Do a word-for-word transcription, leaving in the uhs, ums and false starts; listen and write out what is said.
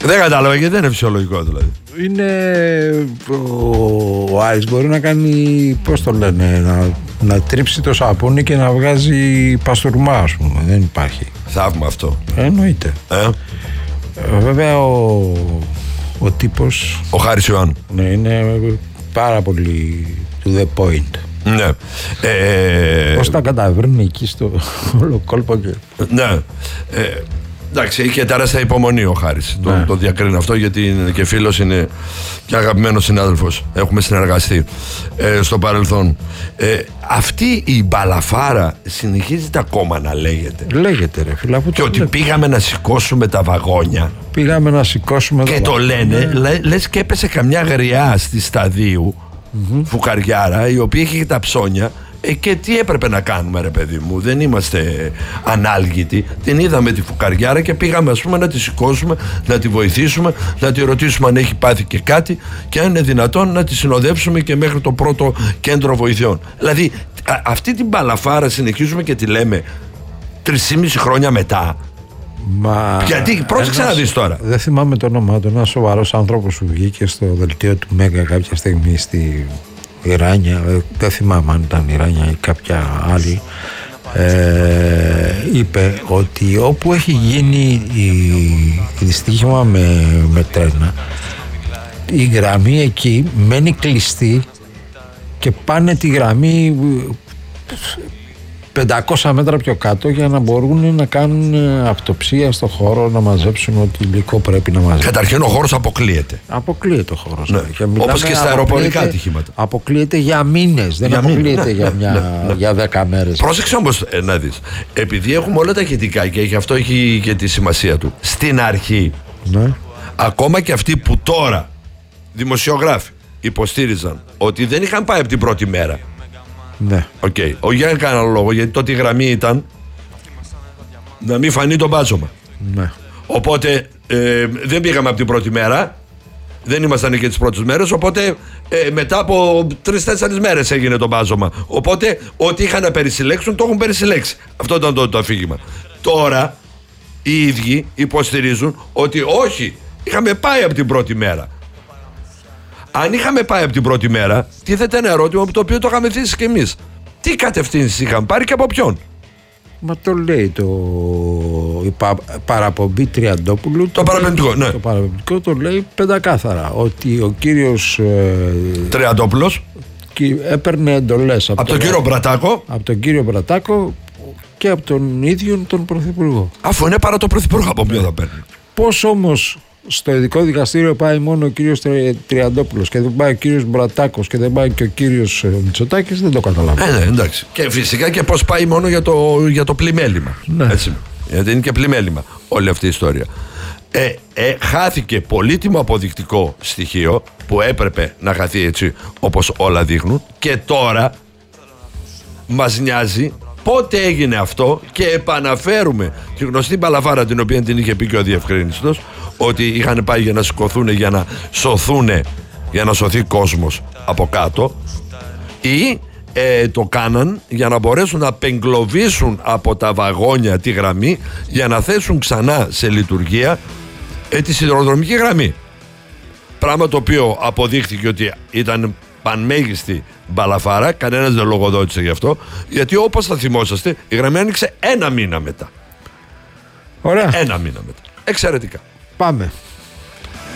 Δεν κατάλαβα γιατί δεν είναι φυσιολογικό δηλαδή. Είναι. Ο, ο Άρης μπορεί να κάνει. Πώς το λένε, να, να τρίψει το σαπούνι και να βγάζει παστούρμα, ας πούμε. Δεν υπάρχει. Θαύμα αυτό. Ε, εννοείται. Ε? Ε, βέβαια ο, ο τύπος. Ο Χάρης Ιωάννου. Ναι, είναι πάρα πολύ to the point. Ναι. Ε, Πώς τα καταβρύνει εκεί στο όλο κόλπο και... Ναι. Ε, εντάξει, είχε τεράστια υπομονή ο Χάρης. Ναι. Το, το διακρίνω αυτό γιατί είναι και φίλος, είναι και αγαπημένος συνάδελφος. Έχουμε συνεργαστεί ε, στο παρελθόν. Ε, αυτή η μπαλαφάρα συνεχίζεται ακόμα να λέγεται. Λέγεται ρε φίλε. Και ότι λέγεται. Πήγαμε να σηκώσουμε τα βαγόνια. Πήγαμε να σηκώσουμε και τα το βαγόνια. λένε, λέ, λες και έπεσε καμιά γριά στη Σταδίου. Mm-hmm. Φουκαριάρα, η οποία είχε τα ψώνια. Ε, και τι έπρεπε να κάνουμε, ρε παιδί μου, δεν είμαστε ανάλγητοι. Την είδαμε τη φουκαριάρα και πήγαμε, ας πούμε, να τη σηκώσουμε, να τη βοηθήσουμε, να τη ρωτήσουμε αν έχει πάθει και κάτι και αν είναι δυνατόν να τη συνοδεύσουμε και μέχρι το πρώτο κέντρο βοηθειών. Δηλαδή, α, αυτή την παλαφάρα συνεχίζουμε και τη λέμε τρεισήμισι χρόνια μετά. Μα γιατί, πρόσεξε να δεις τώρα. Δεν θυμάμαι το όνομά του. Ένας σοβαρός άνθρωπος που βγήκε στο δελτίο του Μέγκα κάποια στιγμή στη Ιράνια, δεν θυμάμαι αν ήταν Ιράνια ή κάποια άλλη, ε, είπε ότι όπου έχει γίνει η, η δυστύχημα με, με τρένα, η γραμμή εκεί μένει κλειστή και πάνε τη γραμμή πεντακόσια μέτρα πιο κάτω για να μπορούν να κάνουν αυτοψία στο χώρο, να μαζέψουν ό,τι υλικό πρέπει να μαζέψουν. Καταρχήν ο χώρος αποκλείεται. Αποκλείεται ο χώρος. Ναι. Όπως και στα αεροπορικά ατυχήματα. Αποκλείεται για μήνες, δεν για αποκλείεται ναι, για, ναι, μια, ναι, ναι. για δέκα μέρες. Πρόσεξε όμως ε, να δεις. Επειδή έχουμε όλα τα ηχητικά και γι' αυτό έχει και τη σημασία του. Στην αρχή, ναι. ακόμα και αυτοί που τώρα δημοσιογράφοι υποστήριζαν ότι δεν είχαν πάει από την πρώτη μέρα. Ναι. Οκ. Okay. Όχι για κανένα λόγο, γιατί τότε η γραμμή ήταν να μην φανεί το μπάζωμα. Ναι. Οπότε ε, δεν πήγαμε από την πρώτη μέρα. Δεν ήμασταν και τις πρώτες μέρες. Οπότε ε, μετά από τρεις-τέσσερις μέρες έγινε το μπάζωμα. Οπότε ό,τι είχαν να περισυλλέξουν το έχουν περισυλλέξει. Αυτό ήταν το, το αφήγημα. Τώρα οι ίδιοι υποστηρίζουν ότι όχι, είχαμε πάει από την πρώτη μέρα. Αν είχαμε πάει από την πρώτη μέρα, τίθεται ένα ερώτημα από το οποίο το είχαμε θέσει και εμείς. Τι κατευθύνσεις είχαν πάρει και από ποιον? Μα το λέει το η πα, παραπομπή Τριαντόπουλου. Το παραπεμπτικό, ναι. Το παραπεμπτικό το λέει πεντακάθαρα. Ότι ο κύριος ε, Τριαντόπουλος έπαιρνε εντολές από, από τον, τον κύριο Μπρατάκο. Από τον κύριο Μπρατάκο και από τον ίδιο τον Πρωθυπουργό. Αφού είναι παρά τον Πρωθυπουργό, από ποιον θα παίρνει. Πώς όμως στο ειδικό δικαστήριο πάει μόνο ο κύριος Τριαντόπουλος και δεν πάει ο κύριος Μπρατάκος και δεν πάει και ο κύριος Μητσοτάκης, δεν το καταλαβαίνω. Ε, ναι, εντάξει. Και φυσικά και πώς πάει μόνο για το, για το πλημέλημα. Ναι. Έτσι. Γιατί είναι και πλημέλημα όλη αυτή η ιστορία. Ε, ε, χάθηκε πολύτιμο αποδεικτικό στοιχείο που έπρεπε να χαθεί έτσι όπως όλα δείχνουν και τώρα μας νοιάζει πότε έγινε αυτό και επαναφέρουμε τη γνωστή μπαλαφάρα την οποία την είχε πει και ο διευκρίνιστος ότι είχαν πάει για να σηκωθούν, για να σωθούν, για να σωθεί κόσμος από κάτω ή ε, το κάναν για να μπορέσουν να απεγκλωβίσουν από τα βαγόνια τη γραμμή για να θέσουν ξανά σε λειτουργία ε, τη σιδηροδρομική γραμμή. Πράγμα το οποίο αποδείχθηκε ότι ήταν πανμέγιστη μπαλαφάρα, κανένας δεν λογοδότησε γι' αυτό, γιατί όπως θα θυμόσαστε η γραμμή άνοιξε ένα μήνα μετά. Ωραία. Ένα μήνα μετά. Εξαιρετικά. Πάμε.